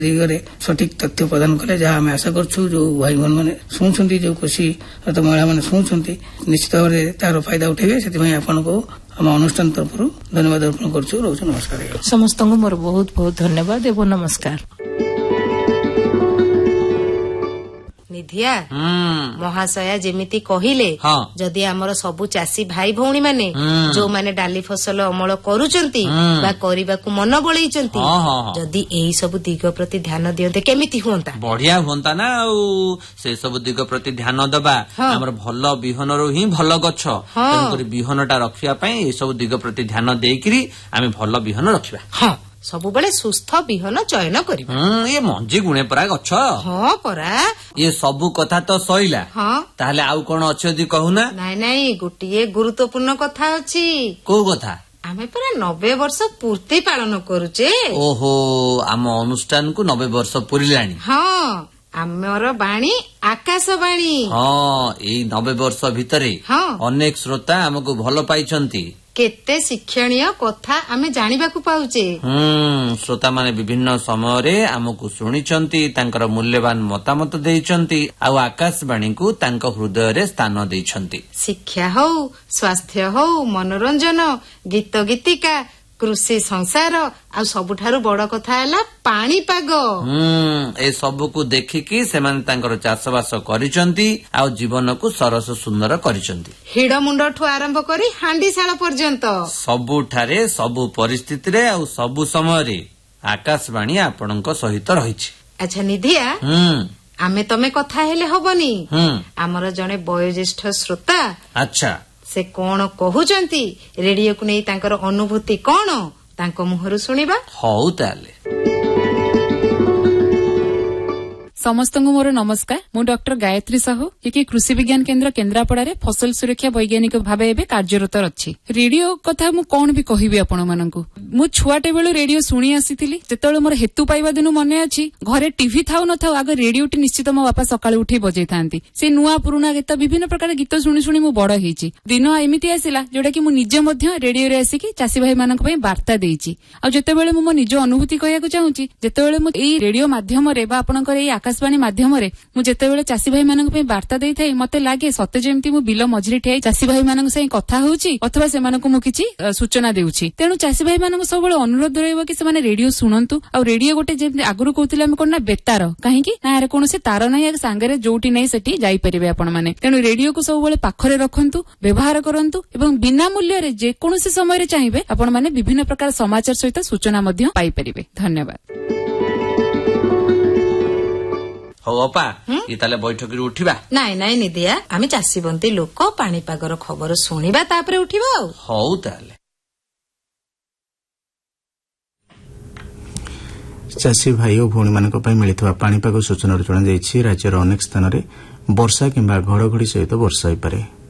ଦିଗରେ ସଠିକ ତଥ୍ୟ ପ୍ରଦାନ କଲେ, ଯାହା ଆମେ ଆଶା କରୁଛୁ। ଯୋଉ ଭାଇ ଭଉଣୀ ମାନେ ଶୁଣୁଛନ୍ତି, ଯୋଉ କୃଷି ମହିଳା ମାନେ ଶୁଣୁଛନ୍ତି, ନିଶ୍ଚିତ ଭାବରେ ତାର ଫାଇଦା ଉଠେଇବେ। ସେଥିପାଇଁ ଆପଣଙ୍କୁ ଆମ ଅନୁଷ୍ଠାନ ତରଫରୁ ଧନ୍ୟବାଦ ଅର୍ପଣ କରୁଛୁ। ରହୁଛୁ, ନମସ୍କାର। ସମସ୍ତଙ୍କୁ ମୋର ବହୁତ ବହୁତ ଧନ୍ୟବାଦ ଏବଂ ନମସ୍କାର। ନିଧିଆ ମହାଶୟା ଯେମିତି କହିଲେ, ଯଦି ଆମର ସବୁ ଚାଷୀ ଭାଇ ଭଉଣୀ ମାନେ ଯୋଉମାନେ ଡାଲି ଫସଲ ଅମଳ କରୁଛନ୍ତି ବା କରିବାକୁ ମନ ବଳେଇଛନ୍ତି, ଯଦି ଏଇ ସବୁ ଦିଗ ପ୍ରତି ଧ୍ୟାନ ଦିଅନ୍ତେ କେମିତି ହୁଅନ୍ତା? ବଢିଆ ହୁଅନ୍ତା ନା। ଆଉ ସେ ସବୁ ଦିଗ ପ୍ରତି ଧ୍ୟାନ ଦେବା, ଆମର ଭଲ ବିହନରୁ ହିଁ ଭଲ ଗଛ। ତେଣୁକରି ବିହନଟା ରଖିବା ପାଇଁ ଏସବୁ ଦିଗ ପ୍ରତି ଧ୍ୟାନ ଦେଇକିରି ଆମେ ଭଲ ବିହନ ରଖିବା। ସବୁବେଳେ ସୁସ୍ଥ ବିହନ ଚୟନ କରିବା। ଏ ମଞ୍ଜି ଗୁଣେ ପରା ଗଛ। ହଁ ପରା। ଏ ସବୁ କଥା ତ ସଇଲା, ତାହେଲେ ଆଉ କଣ ଅଛି ଯଦି କହୁନା? ନାଇଁ, ଗୋଟିଏ ଗୁରୁତ୍ୱପୂର୍ଣ୍ଣ କଥା ଅଛି। କୋଉ କଥା? ଆମେ ପରା 90 ବର୍ଷ ପୂର୍ତ୍ତି ପାଳନ କରୁଛେ। ଓହୋ, ଆମ ଅନୁଷ୍ଠାନକୁ 90 ବର୍ଷ ପୂରିଲାଣି। ଆମର ବାଣୀ ଆକାଶବାଣୀ। ଏଇ 90 ବର୍ଷ ଭିତରେ ଅନେକ ଶ୍ରୋତା ଆମକୁ ଭଲ ପାଇଛନ୍ତି। କେତେ ଶିକ୍ଷଣୀୟ କଥା ଆମେ ଜାଣିବାକୁ ପାଉଛେ। ଶ୍ରୋତା ମାନେ ବିଭିନ୍ନ ସମୟରେ ଆମକୁ ଶୁଣିଛନ୍ତି, ତାଙ୍କର ମୂଲ୍ୟବାନ ମତାମତ ଦେଇଛନ୍ତି, ଆଉ ଆକାଶବାଣୀକୁ ତାଙ୍କ ହୃଦୟରେ ସ୍ଥାନ ଦେଇଛନ୍ତି। ଶିକ୍ଷା ହଉ, ସ୍ୱାସ୍ଥ୍ୟ ହଉ, ମନୋରଞ୍ଜନ, ଗୀତ ଗୀତିକା, କୃଷି ସଂସାର, ଆଉ ସବୁଠାରୁ ବଡ କଥା ହେଲା ପାଣିପାଗ। ଏ ସବୁକୁ ଦେଖିକି ସେମାନେ ତାଙ୍କର ଚାଷବାସ କରିଛନ୍ତି, ଆଉ ଜୀବନକୁ ସରସ ସୁନ୍ଦର କରିଛନ୍ତି। ହିଡମୁଣ୍ଡଠୁ ଆରମ୍ଭ କରି ହାଣ୍ଡିଶାଳ ପର୍ଯ୍ୟନ୍ତ ସବୁଠାରେ, ସବୁ ପରିସ୍ଥିତିରେ, ଆଉ ସବୁ ସମୟରେ ଆକାଶବାଣୀ ଆପଣଙ୍କ ସହିତ ରହିଛି। ଆଚ୍ଛା ନିଧିଆ, ଆମେ ତମେ କଥା ହେଲେ ହବନି। ଆମର ଜଣେ ବୟୋଜ୍ୟେଷ୍ଠ ଶ୍ରୋତା, ଆଚ୍ଛା, ସେ କଣ କହୁଛନ୍ତି, ରେଡିଓକୁ ନେଇ ତାଙ୍କର ଅନୁଭୂତି କଣ, ତାଙ୍କ ମୁହଁରୁ ଶୁଣିବା। ହଉ ତାହେଲେ। ସମସ୍ତଙ୍କୁ ମୋର ନମସ୍କାର। ମୁଁ ଡକ୍ଟର ଗାୟତ୍ରୀ ସାହୁ, ଯିଏକି କୃଷି ବିଜ୍ଞାନ କେନ୍ଦ୍ର କେନ୍ଦ୍ରାପଡ଼ାରେ ଫସଲ ସୁରକ୍ଷା ବୈଜ୍ଞାନିକ ଭାବେ ଏବେ କାର୍ଯ୍ୟରତ ଅଛି। ରେଡିଓ କଥା ମୁଁ କଣ ବି କହିବି ଆପଣମାନଙ୍କୁ। ମୁଁ ଛୁଆଟେ ବେଳୁ ରେଡିଓ ଶୁଣି ଆସିଥିଲି। ଯେତେବେଳେ ମୋର ହେତୁ ପାଇବା ଦିନୁ ମନେ ଅଛି, ଘରେ ଟିଭି ଥାଉ ନଥାଉ ଆଗ ରେଡିଓଟି ନିଶ୍ଚିତ ମୋ ବାପା ସକାଳୁ ଉଠି ବଜେଇଥାନ୍ତି। ସେ ନୂଆ ପୁରୁଣା ଗୀତ, ବିଭିନ୍ନ ପ୍ରକାର ଗୀତ ଶୁଣି ଶୁଣି ମୁଁ ବଡ ହେଇଛି। ଦିନ ଏମିତି ଆସିଲା ଯୋଉଟା କି ମୁଁ ନିଜେ ମଧ୍ୟ ରେଡିଓରେ ଆସିକି ଚାଷୀ ଭାଇ ମାନଙ୍କ ପାଇଁ ବାର୍ତ୍ତା ଦେଇଛି। ଆଉ ଯେତେବେଳେ ମୁଁ ମୋ ନିଜ ଅନୁଭୂତି କହିବାକୁ ଚାହୁଁଛି, ଯେତେବେଳେ ମୁଁ ଏଇ ରେଡିଓ ମାଧ୍ୟମରେ ବା ଆପଣଙ୍କର ଏଇ ଆକାଶବାଣୀ ମାଧ୍ୟମରେ ମୁଁ ଯେତେବେଳେ ଚାଷୀ ଭାଇ ମାନଙ୍କ ପାଇଁ ବାର୍ତ୍ତା ଦେଇଥାଏ, ମତେ ଲାଗେ ସତେ ଯେମିତି ମୁଁ ବିଲ ମଝିରେ ଠିଆ ଚାଷୀ ଭାଇ ମାନଙ୍କ ସାଙ୍ଗେ କଥା ହଉଛି, ଅଥବା ସେମାନଙ୍କୁ ମୁଁ କିଛି ସୂଚନା ଦେଉଛି। ତେଣୁ ଚାଷୀ ଭାଇ ମାନଙ୍କୁ ସବୁବେଳେ ଅନୁରୋଧ ରହିବ କି ସେମାନେ ରେଡିଓ ଶୁଣନ୍ତୁ। ଆଉ ରେଡିଓ ଗୋଟେ ଯେମିତି ଆଗରୁ କହୁଥିଲେ ଆମେ କଣ ନା ବେତାର, କାହିଁକି ନା ଏହାର କୌଣସି ତାର ନାହିଁ, ସାଙ୍ଗରେ ଯୋଉଠି ନେଇ ସେଠି ଯାଇପାରିବେ ଆପଣମାନେ। ତେଣୁ ରେଡିଓକୁ ସବୁବେଳେ ପାଖରେ ରଖନ୍ତୁ, ବ୍ୟବହାର କରନ୍ତୁ, ଏବଂ ବିନା ମୂଲ୍ୟରେ ଯେକୌଣସି ସମୟରେ ଚାହିଁବେ ଆପଣମାନେ ବିଭିନ୍ନ ପ୍ରକାର ସମାଚାର ସହିତ ସୂଚନା ମଧ୍ୟ ପାଇପାରିବେ। ଧନ୍ୟବାଦ। ହଉ ଅପା, ତାହେଲେ ବୈଠକରୁ ଉଠିବା। ନାଇଁ ନିଧିଆ, ଆମେ ଚାଷୀବନ୍ଦୀ ଲୋକ, ପାଣିପାଗର ଖବର ଶୁଣିବା, ତାପରେ ଉଠିବା। ଆଉ ହଉ ତାହେଲେ। ଚାଷୀ ଭାଇ ଓ ଭଉଣୀମାନଙ୍କ ପାଇଁ ମିଳିଥିବା ପାଣିପାଗ ସୂଚନାରୁ ଜଣାଯାଇଛି, ରାଜ୍ୟର ଅନେକ ସ୍ଥାନରେ ବର୍ଷା କିମ୍ବା ଘଡ଼ଘଡ଼ି ସହିତ ବର୍ଷା ହୋଇପାରେ।